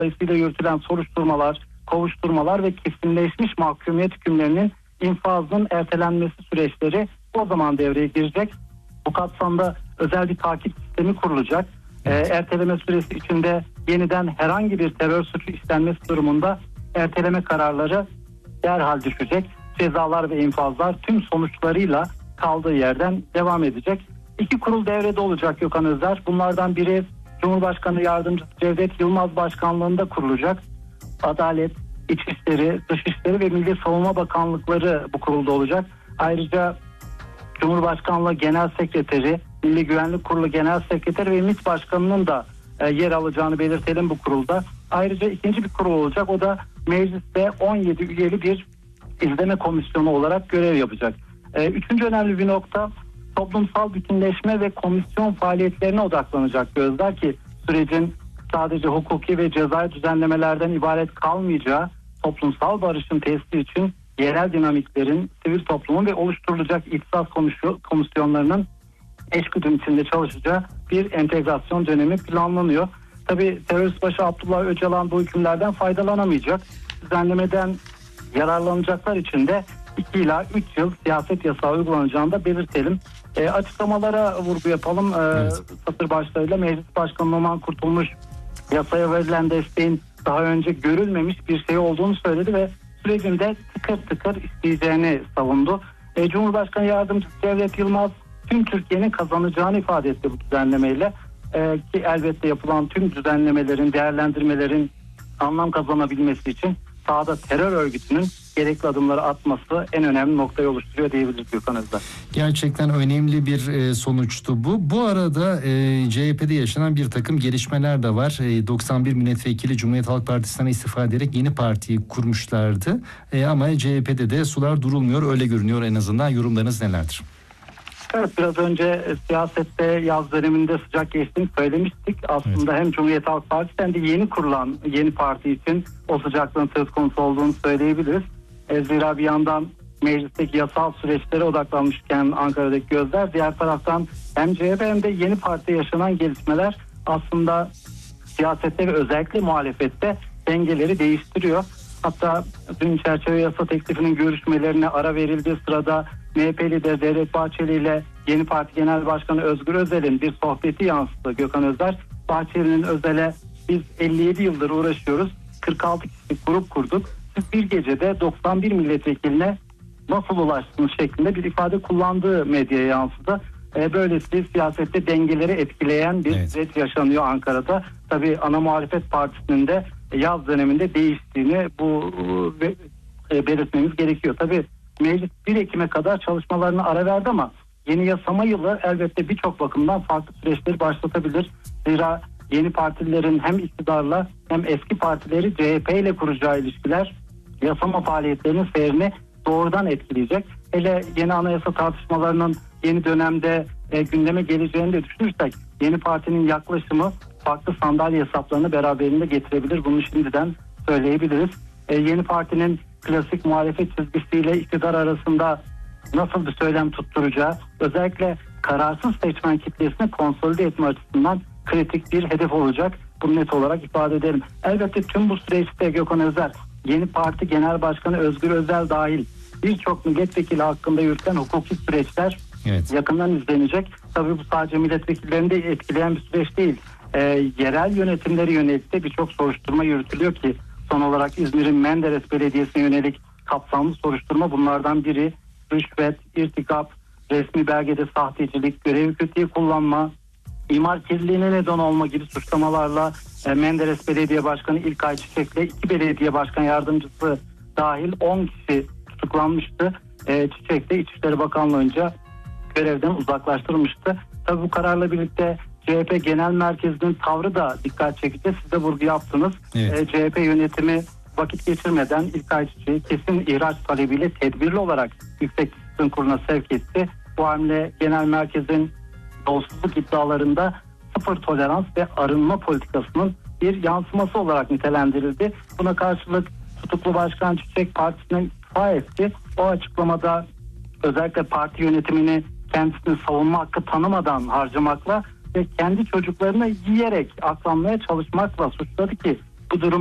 dolayısıyla yürütülen soruşturmalar, kovuşturmalar ve kesinleşmiş mahkumiyet hükümlerinin infazının ertelenmesi süreçleri o zaman devreye girecek. Bu kapsamda özel bir takip sistemi kurulacak. Erteleme süresi içinde yeniden herhangi bir terör suçu işlenmesi durumunda erteleme kararları derhal düşecek. Cezalar ve infazlar tüm sonuçlarıyla kaldığı yerden devam edecek. 2 kurul devrede olacak Gökhan Özer. Bunlardan biri Cumhurbaşkanı Yardımcısı Cevdet Yılmaz Başkanlığında kurulacak. Adalet, İçişleri, Dışişleri ve Milli Savunma Bakanlıkları bu kurulda olacak. Ayrıca Cumhurbaşkanlığı Genel Sekreteri, Milli Güvenlik Kurulu Genel Sekreteri ve MİT Başkanı'nın da yer alacağını belirtelim bu kurulda. Ayrıca ikinci bir kurul olacak. O da mecliste 17 üyeli bir izleme komisyonu olarak görev yapacak. Üçüncü önemli bir nokta, toplumsal bütünleşme ve komisyon faaliyetlerine odaklanacak gözler ki sürecin sadece hukuki ve cezai düzenlemelerden ibaret kalmayacağı, toplumsal barışın tesisi için yerel dinamiklerin, sivil toplumun ve oluşturulacak ihtisas komisyonlarının eşgüdüm içinde çalışacağı bir entegrasyon dönemi planlanıyor. Tabii terörist başı Abdullah Öcalan bu hükümlerden faydalanamayacak. Düzenlemeden yararlanacaklar için de 2 ila 3 yıl siyaset yasağı uygulanacağını da belirtelim. Açıklamalara vurgu yapalım. Satır başlarıyla Meclis Başkanı Numan Kurtulmuş yasaya verilen desteğin daha önce görülmemiş bir şey olduğunu söyledi ve sürecin de tıkır tıkır isteyeceğini savundu. Cumhurbaşkanı Yardımcısı Cevdet Yılmaz tüm Türkiye'nin kazanacağını ifade etti bu düzenlemeyle. Ki elbette yapılan tüm düzenlemelerin, değerlendirmelerin anlam kazanabilmesi için sahada terör örgütünün gerekli adımları atması en önemli noktayı oluşturuyor diyebiliriz Gökhan Özer. Gerçekten önemli bir sonuçtu bu. Bu arada CHP'de yaşanan bir takım gelişmeler de var. 91 milletvekili Cumhuriyet Halk Partisi'nden istifa ederek yeni partiyi kurmuşlardı. Ama CHP'de de sular durulmuyor, öyle görünüyor en azından. Yorumlarınız nelerdir? Evet, biraz önce siyasette yaz döneminde sıcak geçtiğini söylemiştik. Aslında evet, hem Cumhuriyet Halk Partisi hem de yeni kurulan yeni parti için o sıcaklığın söz konusu olduğunu söyleyebiliriz. Zira bir yandan meclisteki yasal süreçlere odaklanmışken Ankara'daki gözler, diğer taraftan hem CHP hem de yeni partide yaşanan gelişmeler aslında siyasette ve özellikle muhalefette dengeleri değiştiriyor. Hatta dün çerçeve yasa teklifinin görüşmelerine ara verildiği sırada MHP lideri Devlet Bahçeli ile yeni parti genel başkanı Özgür Özel'in bir sohbeti yansıdı Gökhan Özer. Bahçeli'nin Özel'e biz 57 yıldır uğraşıyoruz, 46 kişilik grup kurduk, siz bir gecede 91 milletvekiline nasıl ulaştınız şeklinde bir ifade kullandığı medyaya yansıdı. Böylesi siyasette dengeleri etkileyen bir süreç yaşanıyor Ankara'da. Tabii ana muhalefet partisinin de yaz döneminde değiştiğini belirtmemiz gerekiyor. Tabii meclis 1 Ekim'e kadar çalışmalarına ara verdi ama yeni yasama yılı elbette birçok bakımdan farklı süreçleri başlatabilir. Zira yeni partilerin hem iktidarla hem eski partileri CHP ile kuracağı ilişkiler yasama faaliyetlerinin seyrini doğrudan etkileyecek. Hele yeni anayasa tartışmalarının yeni dönemde gündeme geleceğini de düşünürsek yeni partinin yaklaşımı farklı sandalye hesaplarını beraberinde getirebilir. Bunu şimdiden söyleyebiliriz. Yeni partinin klasik muhalefet çizgisiyle iktidar arasında nasıl bir söylem tutturacağı, özellikle kararsız seçmen kitlesini konsolide etme açısından kritik bir hedef olacak. Bunu net olarak ifade edelim. Elbette tüm bu süreçte Gökhan Özer, yeni parti genel başkanı Özgür Özel dahil birçok milletvekili hakkında yürüten hukuki süreçler yakından izlenecek. Tabii bu sadece milletvekillerini de etkileyen bir süreç değil. Yerel yönetimleri yönelik de birçok soruşturma yürütülüyor ki son olarak İzmir'in Menderes Belediyesi'ne yönelik kapsamlı soruşturma bunlardan biri. Rüşvet, irtikap, resmi belgede sahtecilik, görev kötüye kullanma, imar kirliliğine neden olma gibi suçlamalarla Menderes Belediye Başkanı İlkay Çiçek'le 2 belediye başkan yardımcısı dahil 10 kişi tutuklanmıştı. Çiçek de İçişleri Bakanlığı'nca görevden uzaklaştırılmıştı. Tabii bu kararla birlikte CHP Genel Merkezi'nin tavrı da dikkat çekici. Siz de vurgu yaptınız. Evet. CHP yönetimi vakit geçirmeden İlkay Çiçek'i kesin ihraç talebiyle tedbirli olarak Yüksek Disipline Kurulu'na sevk etti. Bu hamle Genel Merkez'in yolsuzluk iddialarında sıfır tolerans ve arınma politikasının bir yansıması olarak nitelendirildi. Buna karşılık tutuklu Başkan Çiçek partisine istifa etti. O açıklamada özellikle parti yönetimini kendisini savunma hakkı tanımadan harcamakla ve kendi çocuklarını yiyerek aklanmaya çalışmakla suçladı ki Bu durum